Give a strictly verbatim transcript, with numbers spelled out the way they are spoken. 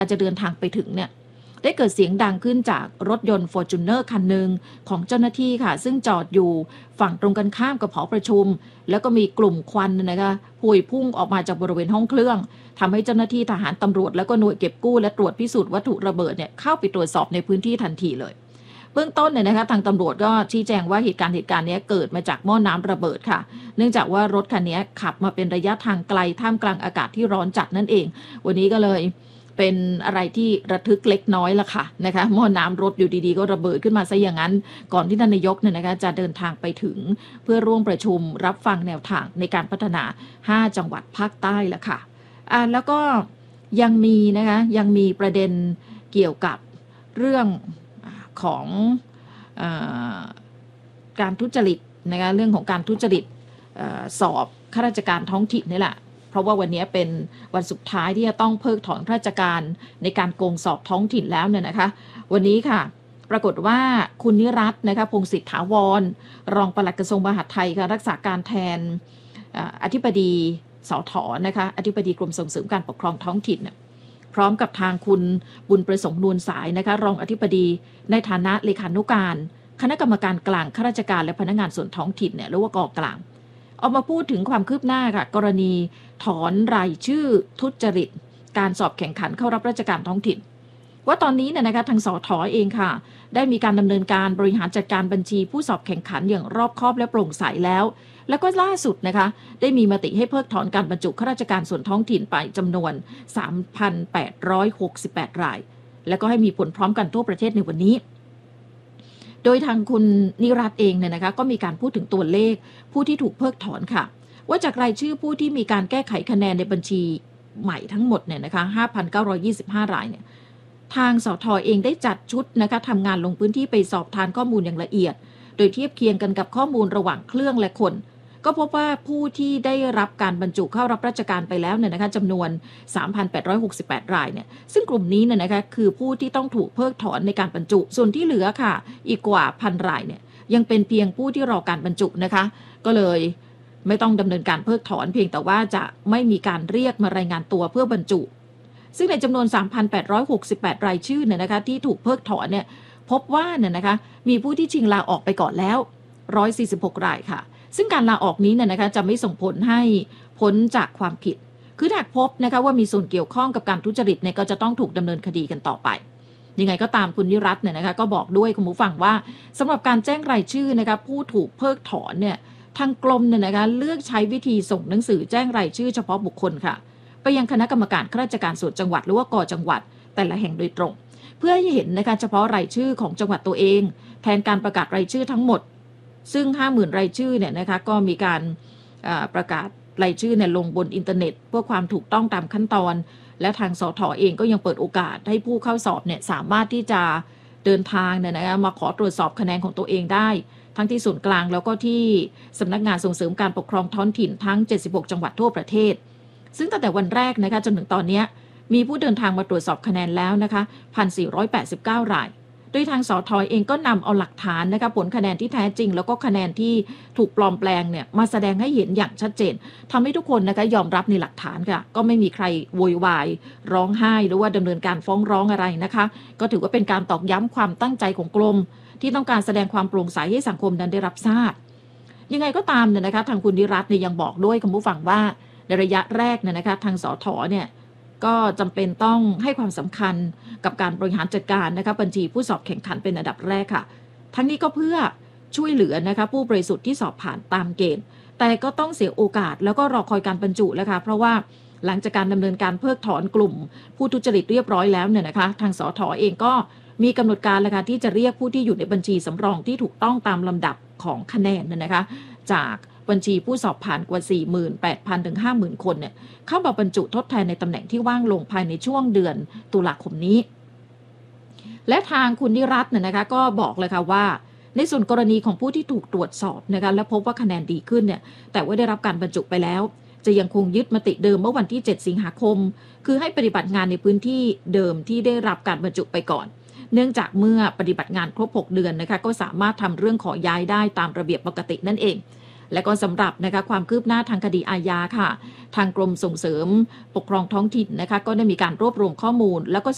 จะเดินทางไปถึงเนี่ยได้เกิดเสียงดังขึ้นจากรถยนต์ Fortuner คันหนึ่งของเจ้าหน้าที่ค่ะซึ่งจอดอยู่ฝั่งตรงกันข้ามกับหอประชุมแล้วก็มีกลุ่มควันนะคะพวยพุ่งออกมาจากบริเวณห้องเครื่องทำให้เจ้าหน้าที่ทหารตำรวจแล้วก็หน่วยเก็บกู้และตรวจพิสูจน์วัตถุระเบิดเนี่ยเข้าไปตรวจสอบในพื้นที่ทันทีเลยเบื้องต้นเนี่ยนะคะทางตำรวจก็ชี้แจงว่าเหตุการณ์เหตุการณ์นี้เกิดมาจากหม้อน้ำระเบิดค่ะเนื่องจากว่ารถคันนี้ขับมาเป็นระยะทางไกลท่ามกลางอากาศที่ร้อนจัดนั่นเองวันนี้ก็เลยเป็นอะไรที่ระทึกเล็กน้อยละค่ะนะคะหม้อน้ำรถอยู่ดีๆก็ระเบิดขึ้นมาซะอย่างนั้นก่อนที่ท่านนายกเนี่ยนะคะจะเดินทางไปถึงเพื่อร่วมประชุมรับฟังแนวทางในการพัฒนาห้าจังหวัดภาคใต้ละค่ะอ่าแล้วก็ยังมีนะคะยังมีประเด็นเกี่ยวกับเรื่องของเอ่อการทุจริตนะคะเรื่องของการทุจริตเอ่อสอบข้าราชการท้องถิ่นนี่แหละเพราะว่าวันนี้เป็นวันสุดท้ายที่จะต้องเพิกถอนข้าราชการในการโกงสอบท้องถิ่นแล้วเนี่ยนะคะวันนี้ค่ะปรากฏว่าคุณนิรัตน์นะคะพงศิษฐ์ถาวรรองปลัดกระทรวงมหาดไทยค่ะรักษาการแทนอธิบดีสถนะคะอธิบดีกรมส่งเสริมการปกครองท้องถิ่นพร้อมกับทางคุณบุญประสงค์นวลสายนะคะรองอธิบดีในฐานะเลขานุการคณะกรรมการกลางข้าราชการและพนักงานส่วนท้องถิ่นเนี่ยหรือว่ากกลางออกมาพูดถึงความคืบหน้าค่ะกรณีถอนรายชื่อทุจริตการสอบแข่งขันเข้ารับราชการท้องถิ่นว่าตอนนี้เนี่ยนะคะทางสถเองค่ะได้มีการดำเนินการบริหารจัดการบัญชีผู้สอบแข่งขันอย่างรอบคอบและโปร่งใสแล้วแล้วก็ล่าสุดนะคะได้มีมติให้เพิกถอนการบรรจุข้าราชการส่วนท้องถิ่นไปจำนวน สามพันแปดร้อยหกสิบแปด รายแล้วก็ให้มีผลพร้อมกันทั่วประเทศในวันนี้โดยทางคุณนิรัตน์เองเนี่ยนะคะก็มีการพูดถึงตัวเลขผู้ที่ถูกเพิกถอนค่ะว่าจากรายชื่อผู้ที่มีการแก้ไขคะแนนในบัญชีใหม่ทั้งหมดเนี่ยนะคะ ห้าพันเก้าร้อยยี่สิบห้า รายเนี่ยทางสถเองได้จัดชุดนะคะทำงานลงพื้นที่ไปสอบทานข้อมูลอย่างละเอียดโดยเทียบเคียงกันกับข้อมูลระหว่างเครื่องและคนก็พบว่าผู้ที่ได้รับการบรรจุเข้ารับราชการไปแล้วเนี่ยนะคะจำนวน สามพันแปดร้อยหกสิบแปด รายเนี่ยซึ่งกลุ่มนี้เนี่ยนะคะคือผู้ที่ต้องถูกเพิกถอนในการบรรจุส่วนที่เหลือค่ะอีกกว่าพันรายเนี่ยยังเป็นเพียงผู้ที่รอการบรรจุนะคะก็เลยไม่ต้องดำเนินการเพิกถอนเพียงแต่ว่าจะไม่มีการเรียกมารายงานตัวเพื่อบรรจุซึ่งในจำนวน สามพันแปดร้อยหกสิบแปด รายชื่อเนี่ยนะคะที่ถูกเพิกถอนเนี่ยพบว่าเนี่ยนะคะมีผู้ที่ชิงลาออกไปก่อนแล้วหนึ่งร้อยสี่สิบหกรายค่ะซึ่งการลาออกนี้เนี่ยนะคะจะไม่ส่งผลให้พ้นจากความผิดคือหากพบนะคะว่ามีส่วนเกี่ยวข้องกับการทุจริตเนี่ยก็จะต้องถูกดำเนินคดีกันต่อไปยังไงก็ตามคุณนิรัตน์เนี่ยนะคะก็บอกด้วยคุณผู้ฟังว่าสำหรับการแจ้งรายชื่อนะคะผู้ถูกเพิกถอนเนี่ยทางกรมเนี่ยนะคะเลือกใช้วิธีส่งหนังสือแจ้งรายชื่อเฉพาะบุคคลค่ะไปยังคณะกรรมการข้าราชการส่วนจังหวัดหรือว่ากจังหวัดแต่ละแห่งโดยตรงเพื่อให้เห็นนะคะเฉพาะรายชื่อของจังหวัดตัวเองแทนการประกาศรายชื่อทั้งหมดซึ่ง ห้าหมื่น รายชื่อเนี่ยนะคะก็มีการประกาศรายชื่อเนี่ยลงบนอินเทอร์เน็ตเพื่อความถูกต้องตามขั้นตอนและทางสถเองก็ยังเปิดโอกาสให้ผู้เข้าสอบเนี่ยสามารถที่จะเดินทางเนี่ยนะคะมาขอตรวจสอบคะแนนของตัวเองได้ทั้งที่ส่วนกลางแล้วก็ที่สำนักงานส่งเสริมการปกครองท้องถิ่นทั้งเจ็ดสิบหกจังหวัดทั่วประเทศซึ่งตั้งแต่วันแรกนะคะจนถึงตอนนี้มีผู้เดินทางมาตรวจสอบคะแนนแล้วนะคะ หนึ่งพันสี่ร้อยแปดสิบเก้า รายโดยทางสทเองก็นำเอาหลักฐานนะคะผลคะแนนที่แท้จริงแล้วก็คะแนนที่ถูกปลอมแปลงเนี่ยมาแสดงให้เห็นอย่างชัดเจนทำให้ทุกคนนะคะยอมรับในหลักฐานค่ะก็ไม่มีใครโวยวายร้องไห้หรือว่าดำเนินการฟ้องร้องอะไรนะคะก็ถือว่าเป็นการตอกย้ำความตั้งใจของกรมที่ต้องการแสดงความโปร่งใสให้สังคมนั้นได้รับทราบยังไงก็ตามเนี่ยนะคะทางคุณนิรัตน์เนี่ยยังบอกด้วยคุณผู้ฟังว่าในระยะแรกเนี่ยนะคะทางสทเนี่ยก็จำเป็นต้องให้ความสำคัญกับการบริหารจัดการนะคะบัญชีผู้สอบแข่งขันเป็นอันดับแรกค่ะทั้งนี้ก็เพื่อช่วยเหลือนะคะผู้บริสุทธิ์ที่สอบผ่านตามเกณฑ์แต่ก็ต้องเสียโอกาสแล้วก็รอคอยการบรรจุแล้วค่ะเพราะว่าหลังจากการดำเนินการเพิกถอนกลุ่มผู้ทุจริตเรียบร้อยแล้วเนี่ยนะคะทางสทเองก็มีกำหนดการแล้วค่ะที่จะเรียกผู้ที่อยู่ในบัญชีสำรองที่ถูกต้องตามลำดับของคะแนนนะคะจากบัญชีผู้สอบผ่านกว่า สี่หมื่นแปดพัน ถึง ห้าหมื่น คนเนี่ยเข้ามาบรรจุทดแทนในตำแหน่งที่ว่างลงภายในช่วงเดือนตุลาคมนี้และทางคุณนิรัตน์เนี่ยนะคะก็บอกเลยค่ะว่าในส่วนกรณีของผู้ที่ถูกตรวจสอบนะคะและพบว่าคะแนนดีขึ้นเนี่ยแต่ว่าได้รับการบรรจุไปแล้วจะยังคงยึดมติเดิมเมื่อวันที่เจ็ดสิงหาคมคือให้ปฏิบัติงานในพื้นที่เดิมที่ได้รับการบรรจุไปก่อนเนื่องจากเมื่อปฏิบัติงานครบหกเดือนนะคะก็สามารถทำเรื่องขอย้ายได้ตามระเบียบปกตินั่นเองและก็สำหรับนะคะความคืบหน้าทางคดีอาญาค่ะทางกรมส่งเสริมปกครองท้องถิ่นนะคะก็ได้มีการรวบรวมข้อมูลแล้วก็